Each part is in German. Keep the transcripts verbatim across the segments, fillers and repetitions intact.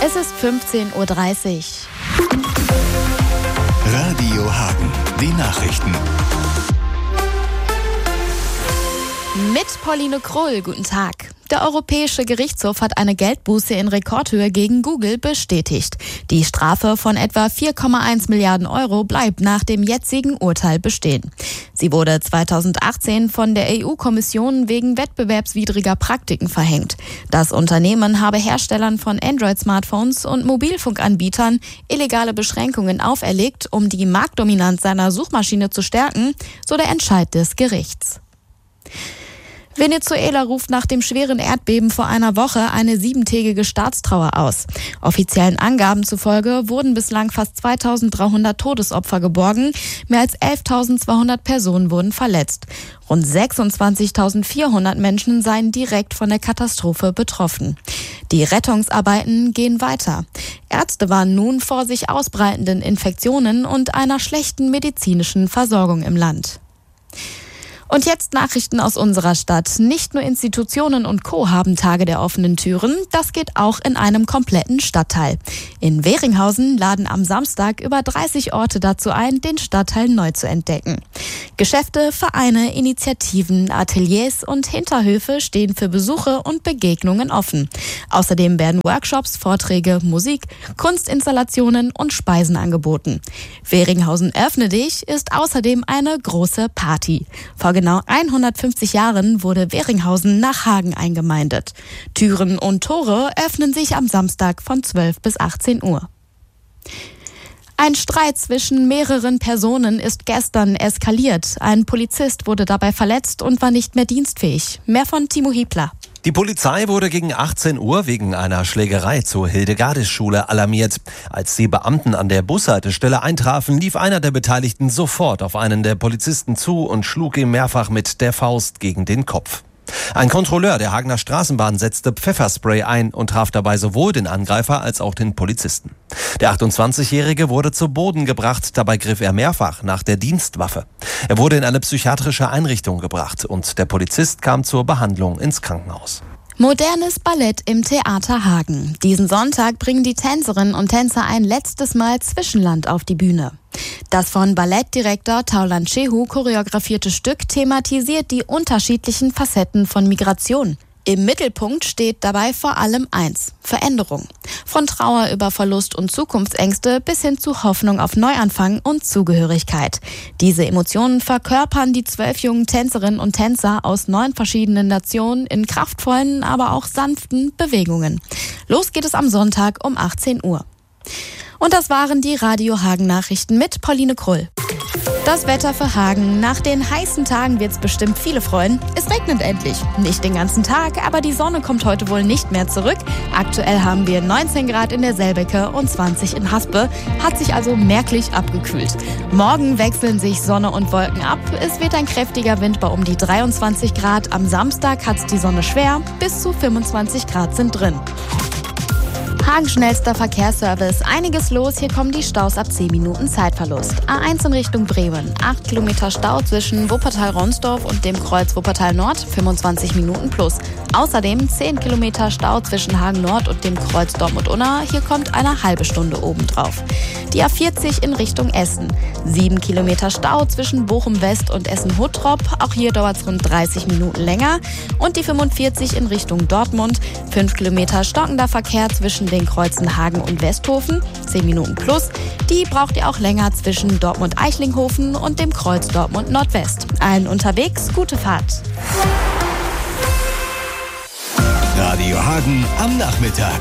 Es ist fünfzehn Uhr dreißig. Radio Hagen, die Nachrichten. Mit Pauline Krull, guten Tag. Der Europäische Gerichtshof hat eine Geldbuße in Rekordhöhe gegen Google bestätigt. Die Strafe von etwa vier Komma eins Milliarden Euro bleibt nach dem jetzigen Urteil bestehen. Sie wurde zweitausendachtzehn von der E U-Kommission wegen wettbewerbswidriger Praktiken verhängt. Das Unternehmen habe Herstellern von Android-Smartphones und Mobilfunkanbietern illegale Beschränkungen auferlegt, um die Marktdominanz seiner Suchmaschine zu stärken, so der Entscheid des Gerichts. Venezuela ruft nach dem schweren Erdbeben vor einer Woche eine siebentägige Staatstrauer aus. Offiziellen Angaben zufolge wurden bislang fast zweitausenddreihundert Todesopfer geborgen, mehr als elftausendzweihundert Personen wurden verletzt. Rund sechsundzwanzigtausendvierhundert Menschen seien direkt von der Katastrophe betroffen. Die Rettungsarbeiten gehen weiter. Ärzte warnen nun vor sich ausbreitenden Infektionen und einer schlechten medizinischen Versorgung im Land. Und jetzt Nachrichten aus unserer Stadt. Nicht nur Institutionen und Co. haben Tage der offenen Türen, das geht auch in einem kompletten Stadtteil. In Weringhausen laden am Samstag über dreißig Orte dazu ein, den Stadtteil neu zu entdecken. Geschäfte, Vereine, Initiativen, Ateliers und Hinterhöfe stehen für Besuche und Begegnungen offen. Außerdem werden Workshops, Vorträge, Musik, Kunstinstallationen und Speisen angeboten. Weringhausen öffne dich ist außerdem eine große Party. Vor genau hundertfünfzig Jahren wurde Weringhausen nach Hagen eingemeindet. Türen und Tore öffnen sich am Samstag von zwölf bis achtzehn Uhr. Ein Streit zwischen mehreren Personen ist gestern eskaliert. Ein Polizist wurde dabei verletzt und war nicht mehr dienstfähig. Mehr von Timo Hiebler. Die Polizei wurde gegen achtzehn Uhr wegen einer Schlägerei zur Hildegardis-Schule alarmiert. Als die Beamten an der Bushaltestelle eintrafen, lief einer der Beteiligten sofort auf einen der Polizisten zu und schlug ihm mehrfach mit der Faust gegen den Kopf. Ein Kontrolleur der Hagener Straßenbahn setzte Pfefferspray ein und traf dabei sowohl den Angreifer als auch den Polizisten. Der achtundzwanzigjährige wurde zu Boden gebracht, dabei griff er mehrfach nach der Dienstwaffe. Er wurde in eine psychiatrische Einrichtung gebracht und der Polizist kam zur Behandlung ins Krankenhaus. Modernes Ballett im Theater Hagen. Diesen Sonntag bringen die Tänzerinnen und Tänzer ein letztes Mal Zwischenland auf die Bühne. Das von Ballettdirektor Taulan Cehu choreografierte Stück thematisiert die unterschiedlichen Facetten von Migration. Im Mittelpunkt steht dabei vor allem eins: Veränderung. Von Trauer über Verlust und Zukunftsängste bis hin zu Hoffnung auf Neuanfang und Zugehörigkeit. Diese Emotionen verkörpern die zwölf jungen Tänzerinnen und Tänzer aus neun verschiedenen Nationen in kraftvollen, aber auch sanften Bewegungen. Los geht es am Sonntag um achtzehn Uhr. Und das waren die Radio Hagen Nachrichten mit Pauline Krull. Das Wetter für Hagen. Nach den heißen Tagen wird es bestimmt viele freuen. Es regnet endlich. Nicht den ganzen Tag, aber die Sonne kommt heute wohl nicht mehr zurück. Aktuell haben wir neunzehn Grad in der Selbecke und zwanzig in Haspe. Hat sich also merklich abgekühlt. Morgen wechseln sich Sonne und Wolken ab. Es wird ein kräftiger Wind bei um die dreiundzwanzig Grad. Am Samstag hat's die Sonne schwer. Bis zu fünfundzwanzig Grad sind drin. Hagen schnellster Verkehrsservice. Einiges los, hier kommen die Staus ab zehn Minuten Zeitverlust. A eins in Richtung Bremen. acht Kilometer Stau zwischen Wuppertal-Ronsdorf und dem Kreuz Wuppertal Nord, fünfundzwanzig Minuten plus. Außerdem zehn Kilometer Stau zwischen Hagen Nord und dem Kreuz Dortmund-Unna. Hier kommt eine halbe Stunde obendrauf. Die A vierzig in Richtung Essen. sieben Kilometer Stau zwischen Bochum West und Essen-Huttrop. Auch hier dauert es rund dreißig Minuten länger. Und die fünfundvierzig in Richtung Dortmund. fünf Kilometer stockender Verkehr zwischen den Kreuzen Hagen und Westhofen. zehn Minuten plus. Die braucht ihr auch länger zwischen Dortmund-Eichlinghofen und dem Kreuz Dortmund Nordwest. Allen unterwegs gute Fahrt. Radio Hagen am Nachmittag.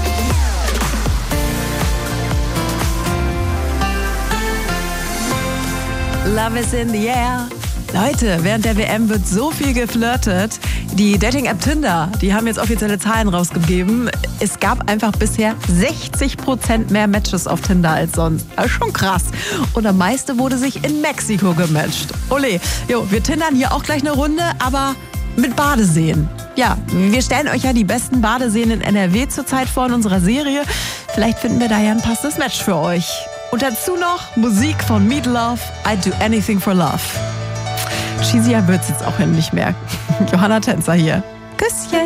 Love is in the air. Leute, während der W M wird so viel geflirtet. Die Dating-App Tinder, die haben jetzt offizielle Zahlen rausgegeben. Es gab einfach bisher sechzig Prozent mehr Matches auf Tinder als sonst. Das ist schon krass. Und am meisten wurde sich in Mexiko gematcht. Ole, jo, wir tindern hier auch gleich eine Runde, aber mit Badeseen. Ja, wir stellen euch ja die besten Badeseen in N R W zurzeit vor in unserer Serie. Vielleicht finden wir da ja ein passendes Match für euch. Und dazu noch Musik von Meat Love, I'd Do Anything for Love. Cheesier wird's jetzt auch nicht mehr. Johanna Tänzer hier. Küsschen.